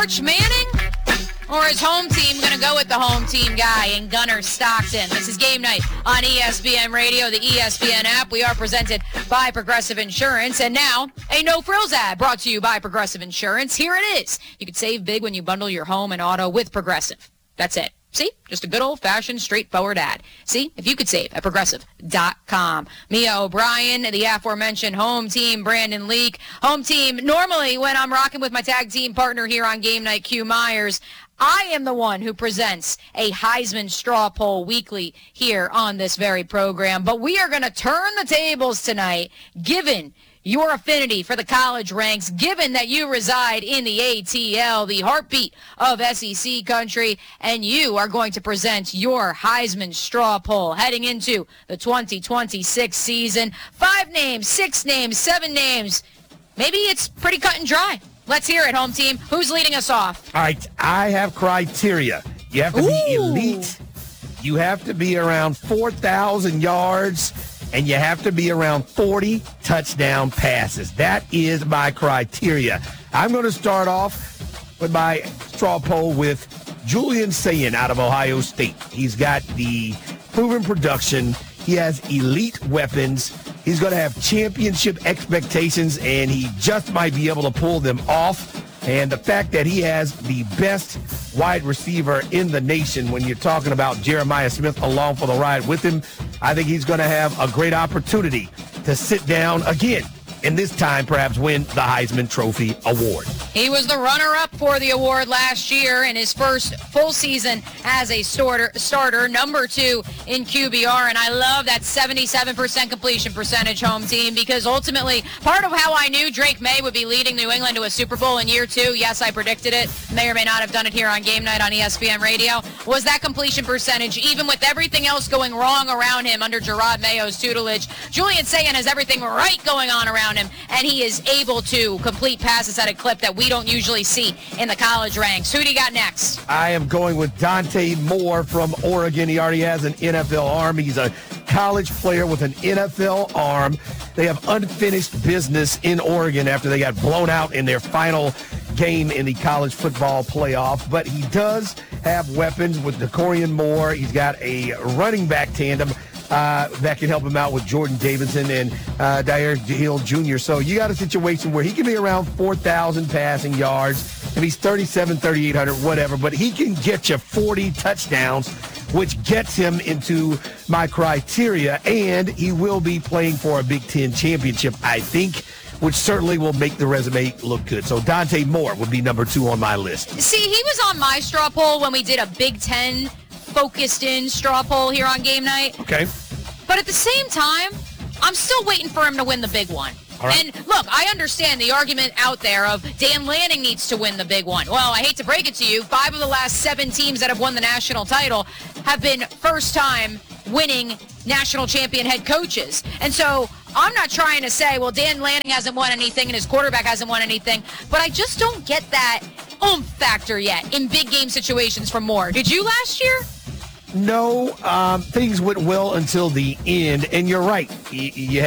Arch Manning? Or is home team going to go with the home team guy in Gunnar Stockton? This is Game Night on ESPN Radio, the ESPN app. We are presented by Progressive Insurance. And now, a no-frills ad brought to you by Progressive Insurance. Here it is. You can save big when you bundle your home and auto with Progressive. That's it. See? Just a good old-fashioned, straightforward ad. See? If you could save at Progressive.com. Mia O'Brien, the aforementioned home team, Brandon Leak. Home team, normally when I'm rocking with my tag team partner here on Game Night, Q Myers, I am the one who presents a Heisman straw poll weekly here on this very program. But we are going to turn the tables tonight, given your affinity for the college ranks, given that you reside in the ATL, the heartbeat of SEC country, and you are going to present your Heisman straw poll heading into the 2026 season. 5 names, 6 names, 7 names. Maybe it's pretty cut and dry. Let's hear it, home team. Who's leading us off? All right, I have criteria. You have to be elite. You have to be around 4,000 yards. And you have to be around 40 touchdown passes. That is my criteria. I'm going to start off with my straw poll with Julian Sayin out of Ohio State. He's got the proven production. He has elite weapons. He's going to have championship expectations, and he just might be able to pull them off. And the fact that he has the best wide receiver in the nation when you're talking about Jeremiah Smith along for the ride with him, I think he's going to have a great opportunity to sit down again and this time perhaps win the Heisman Trophy Award. He was the runner-up for the award last year in his first full season as a starter, number 2 in QBR, and I love that 77% completion percentage, home team, because ultimately part of how I knew Drake May would be leading New England to a Super Bowl in year 2, yes, I predicted it, may or may not have done it here on Game Night on ESPN Radio, was that completion percentage, even with everything else going wrong around him under Gerard Mayo's tutelage. Julian Sayin has everything right going on around him, and he is able to complete passes at a clip that we don't usually see in the college ranks. Who do you got next? I am going with Dante Moore from Oregon. He already has an NFL arm. He's a college player with an NFL arm. They have unfinished business in Oregon after they got blown out in their final game in the college football playoff. But he does have weapons with DeCorian Moore. He's got a running back tandem that can help him out with Jordan Davidson and Dyer Hill Jr. So you got a situation where he can be around 4,000 passing yards. If he's 37, 3,800, whatever, but he can get you 40 touchdowns, which gets him into my criteria, and he will be playing for a Big Ten championship, I think, which certainly will make the resume look good. So Dante Moore would be number 2 on my list. See, he was on my straw poll when we did a Big Ten focused in straw poll here on Game Night. Okay. But at the same time, I'm still waiting for him to win the big one. All right. And look, I understand the argument out there of Dan Lanning needs to win the big one. Well, I hate to break it to you, 5 of the last 7 teams that have won the national title have been first-time winning national champion head coaches. And so I'm not trying to say, well, Dan Lanning hasn't won anything and his quarterback hasn't won anything, but I just don't get that oomph factor yet in big game situations from Moore. Did you last year? No, things went well until the end, and you're right. You